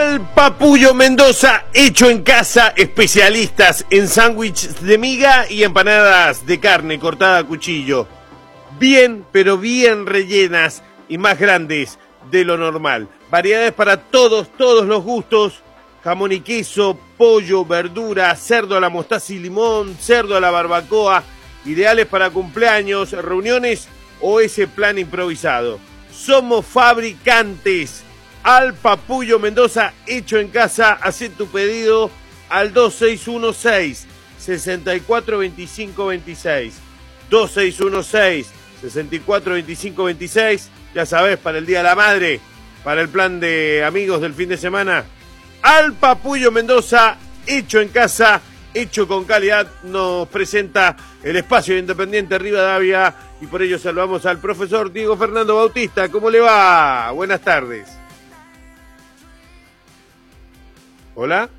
Al Papullo Mendoza, hecho en casa, especialistas en sándwiches de miga y empanadas de carne cortada a cuchillo. Bien, pero bien rellenas y más grandes de lo normal. Variedades para todos los gustos. Jamón y queso, pollo, verdura, cerdo a la mostaza y limón, cerdo a la barbacoa. Ideales para cumpleaños, reuniones o ese plan improvisado. Somos fabricantes. Al Papullo Mendoza, hecho en casa. Hacé tu pedido al 2616-642526. 2616-642526. Ya sabés, para el Día de la Madre, para el plan de amigos del fin de semana. Al Papullo Mendoza, hecho en casa, hecho con calidad, nos presenta el espacio Independiente Rivadavia y por ello saludamos al profesor Diego Fernando Bautista. ¿Cómo le va? Buenas tardes. ¿Hola?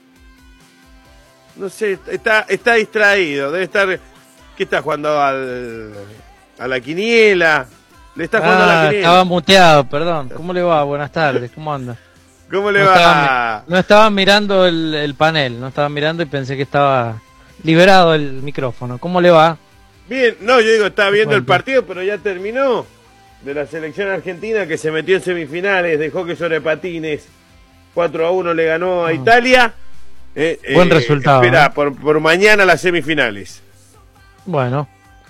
No sé, está distraído, debe estar... ¿Qué está jugando a la quiniela? ¿Le está jugando a la quiniela? Estaba muteado, perdón. ¿Cómo le va? Buenas tardes, ¿cómo anda? ¿Cómo le va? No estaba mirando el panel, no estaba mirando y pensé que estaba liberado el micrófono. ¿Cómo le va? Bien, no, yo digo, estaba viendo el partido, pero ya terminó, de la selección argentina que se metió en semifinales de hockey sobre patines. 4-1 le ganó a Italia. Buen resultado. Espera, por mañana las semifinales. Bueno,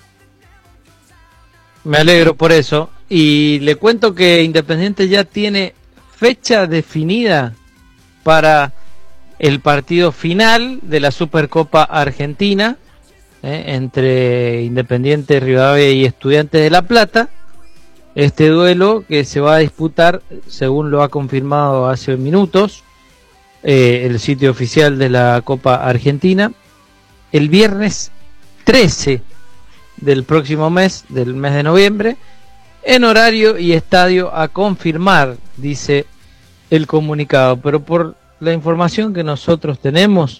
me alegro por eso. Y le cuento que Independiente ya tiene fecha definida para el partido final de la Supercopa Argentina entre Independiente Rivadavia y Estudiantes de La Plata. Este duelo que se va a disputar, según lo ha confirmado hace minutos el sitio oficial de la Copa Argentina, el viernes 13 del próximo mes, del mes de noviembre, en horario y estadio a confirmar, dice el comunicado. Pero por la información que nosotros tenemos,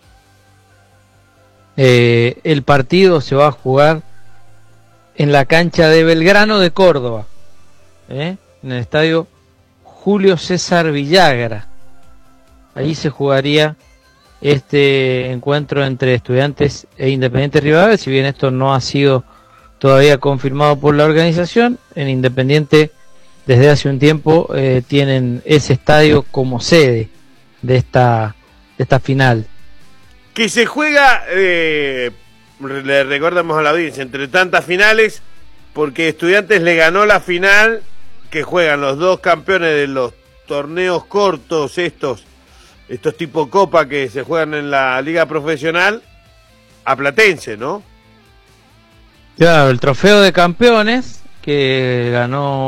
el partido se va a jugar en la cancha de Belgrano de Córdoba, en el estadio Julio César Villagra. Allí se jugaría este encuentro entre Estudiantes e Independiente Rivadavia. Si bien esto no ha sido todavía confirmado por la organización, en Independiente desde hace un tiempo tienen ese estadio como sede de esta final. Que se juega, le recordamos a la audiencia, entre tantas finales, porque Estudiantes le ganó la final que juegan los dos campeones de los torneos cortos, estos tipo Copa que se juegan en la Liga Profesional, a Platense, ¿no? Claro, el trofeo de campeones que ganó